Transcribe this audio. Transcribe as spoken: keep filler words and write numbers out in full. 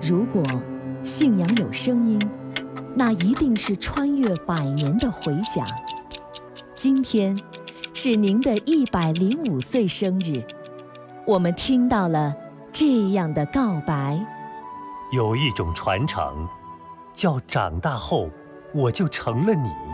如果信仰有声音，那一定是穿越百年的回响。今天是您的一百零五岁生日，我们听到了这样的告白： 有一种传承，叫长大后我就成了你。